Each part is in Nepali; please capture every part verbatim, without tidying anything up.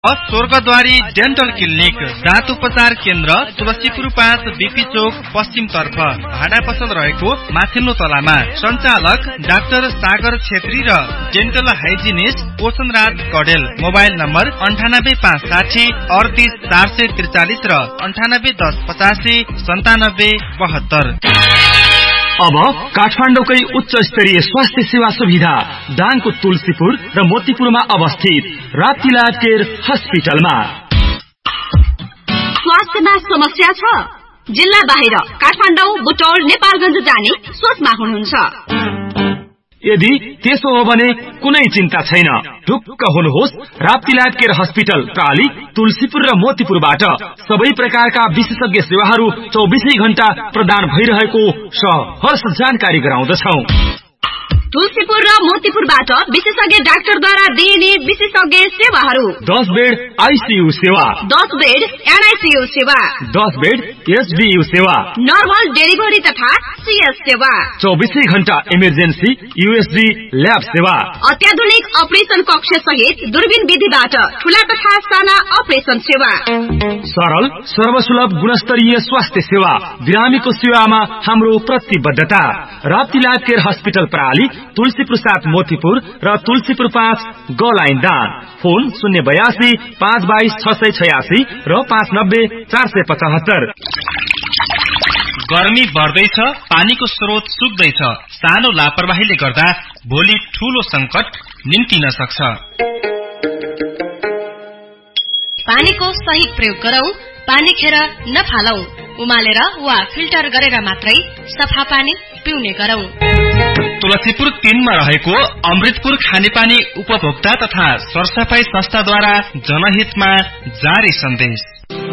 स्वर्गद्वारी डेन्टल क्लिनिक दाँत उपचार केन्द्र तुलसीपुर पाँच बीपी चोक पश्चिम तर्फ भाडा पसल रहेको माथिल्लो तलामा सञ्चालक डाक्टर सागर छेत्री र dental hygienist पोषणराज Kadel. Mobile number अन्ठानब्बे पाँच साठी अडतिस चार सय त्रिचालिस र अन्ठानब्बे दस पचासी सन्तानब्बे बहत्तर। अब काठमाडौँकै उच्च स्तरीय स्वास्थ्य सेवा सुविधा दाङको तुलसीपुर र मोतीपुरमा अवस्थित राप्तीलाल केयर हस्पिटलमा। स्वास्थ्यमा समस्या छ? जिल्ला बाहिर काठमाडौँ, बुटौल, नेपालगञ्ज जाने सोचमा हुनुहुन्छ? यदि त्यसो हो भने कुनै चिन्ता छैन। ढुक्क हुनुहोस्, राप्तीलाल केयर हस्पिटल प्राली तुलसीपुर र मोतीपुरबाट सबै प्रकारका विशेषज्ञ सेवाहरू चौबिसै घण्टा प्रदान भइरहेको सहर्ष जानकारी गराउँदछौ। तुलसीपुर र मोतीपुरबाट विशेषज्ञ डाक्टरद्वारा दिइने विशेषज्ञ सेवाहरू: दस बेड आईसीयू सेवा, दस बेड एनआईसीयू सेवा, दस बेड एसबीयू सेवा, नर्मल डेलिभरी तथा सीएस सेवा, चौबिसै घण्टा इमर्जेन्सी यूएसजी ल्याब सेवा, अत्याधुनिक अपरेसन कक्ष सहित दूरबीन विधिबाट ठूला तथा साना अपरेसन सेवा, सरल सर्वसुलभ गुणस्तरीय स्वास्थ्य सेवा, बिरामीको सेवामा हाम्रो प्रतिबद्धता। राप्तीलाल केयर हस्पिटल प्राली तुलसीपुर सात मोतीपुर र तुलसीपुर पाँच गलाइन दान। फोन शून्य बयासी पाँच बाइस छ सय छयासी र पाँच नब्बे चार सय पचहत्तर। गर्मी बढ्दैछ, पानीको स्रोत सुक्दैछ। सानो लापरवाहीले गर्दा भोलि ठूलो संकट निम्तिन सक्छ। पानीको सही प्रयोग गरौं, पानी खेर नफालौ। उमालेर वा फिल्टर गरेर मात्रै सफा पानी पिउने गरौं। तुलसीपुर तीनमा रहेको अमृतपुर खानेपानी उपभोक्ता तथा सरसफाई संस्थाद्वारा जनहितमा जारी सन्देश।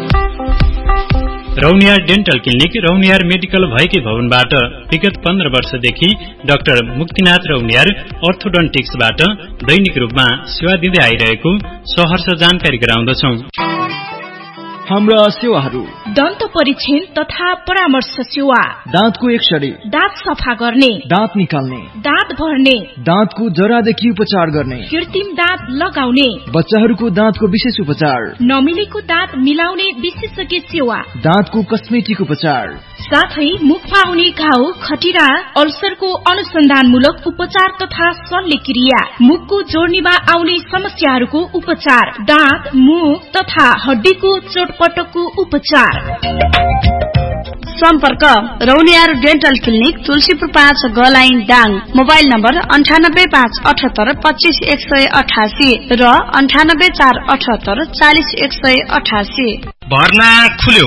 Rauniyar dental clinic Rauniyar medical भएकै भवनबाट विगत पन्ध्र वर्षदेखि डाक्टर मुक्तिनाथ रौनियार अर्थोडन्टिक्सबाट दैनिक रूपमा सेवा दिँदै आइरहेको सहर्ष जानकारी गराउँदछौ। हाम्रा सेवाहरू: दन्त परीक्षण तथा परामर्श सेवा, दाँतको एक्सरे, दाँत सफा गर्ने, दाँत निकाल्ने, दाँत भर्ने, दाँतको जरादेखि उपचार गर्ने, कृत्रिम दाँत लगाउने, बच्चाहरूको दाँतको विशेष उपचार, नमिलेको दाँत मिलाउने विशेषज्ञ सेवा, दाँतको कस्मेटिक उपचार, साथै मुखमा हुने घाउ, खटिरा, अल्सरको अनुसन्धानमूलक उपचार तथा शल्यक्रिया, मुखको जोड्नीमा आउने समस्याहरूको उपचार, दाँत, मुख तथा हड्डीको चोटपटकको उपचार। सम्पर्क रौनियार डेन्टल क्लिनिक तुलसीपुर पाँच गलाइन दाङ। मोबाइल नम्बर अन्ठानब्बे पाँच अठहत्तर पच्चीस एक सय अठासी र अन्ठानब्बे चार अठहत्तर चालिस एक सय अठासी। भर्ना खुल्यो।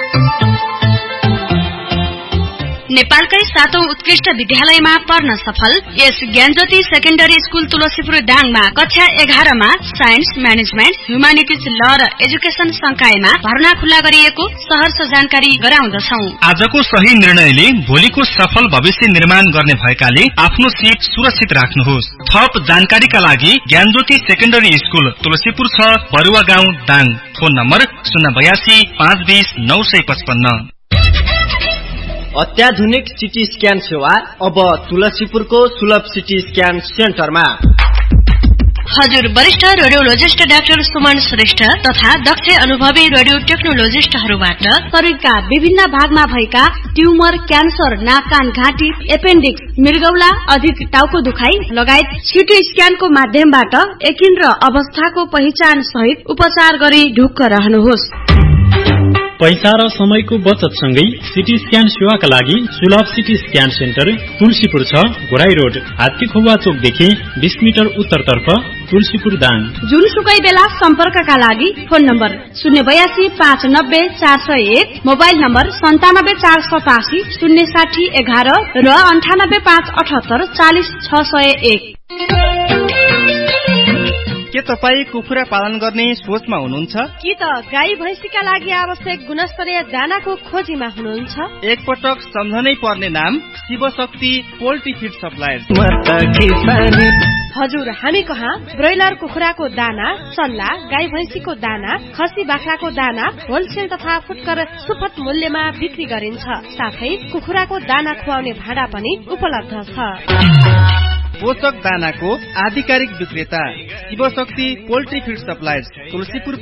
नेपालकै सातौं उत्कृष्ट विद्यालयमा पढ्न सफल यस ज्ञानज्योति सेकेन्डरी स्कूल तुलसीपुर दाङमा कक्षा एघारमा साइन्स, म्यानेजमेन्ट, ह्युमानिटिज, ल र एजुकेसन संकायमा भर्ना खुल्ला गरिएको सहर्ष जानकारी गराउँदछौ। आजको सही निर्णयले भोलिको सफल भविष्य निर्माण गर्ने भएकाले आफ्नो सीट सुरक्षित राख्नुहोस्। थप जानकारीका लागि ज्ञानज्योति सेकेन्डरी स्कूल तुलसीपुर छ, बरुवा गाउँ दाङ। फोन नम्बर शून्य बयासी पाँच बीस नौ सय पचपन्न। अत्याधुनिक सिटी स्क्यान सेवा अब तुलसीपुरको सुलभ सिटी स्क्यान सेन्टरमा। हजुर वरिष्ठ रेडियोलोजिस्ट डाक्टर सुमन श्रेष्ठ तथा दक्ष अनुभवी रेडियो टेक्नोलोजिस्टहरूबाट शरीरका विभिन्न भागमा भएका ट्युमर, क्यान्सर, नाक कान घाँटी, एपेन्डिक्स, मृगौला, अधिक टाउको दुखाइ लगायत सिटी स्क्यानको माध्यमबाट एकिन र अवस्थाको पहिचान सहित उपचार गरी ढुक्क रहनुहोस्। पैसा र समयको बचत सँगै सिटी स्क्यान सेवाका लागि सुलभ सिटी स्क्यान सेन्टर तुलसीपुर छ, घोराई रोड, हात्तीखोवा चोकदेखि बीस मिटर उत्तरतर्फ, तुलसीपुर दाङ। जुनसुकै बेला सम्पर्कका लागि फोन नम्बर शून्य बयासी पाँच नब्बे चार सय एक, मोबाइल नम्बर सन्तानब्बे चार सतासी शून्य साठी एघार र अन्ठानब्बे पाँच अठहत्तर चालिस छ सय एक। के तपाईँ कुखुरा पालन गर्ने सोचमा हुनुहुन्छ? कि त गाई भैँसीका लागि आवश्यक गुणस्तरीय दानाको खोजीमा हुनुहुन्छ? एकपटक सम्झनै पर्ने नाम शिवशक्ति पोल्ट्री फिड सप्लायर्स। हजुर, हामी कहाँ ब्रोइलर कुखुराको दाना, चल्ला, गाई भैँसीको दाना, खसी बाख्राको दाना होलसेल तथा फुटकर सुपथ मूल्यमा बिक्री गरिन्छ। साथै कुखुराको दाना खुवाउने भाडा पनि उपलब्ध छ। पोषक दानाको आधिकारिक विक्रेता Shivshakti poultry feed suppliers, Tulsipur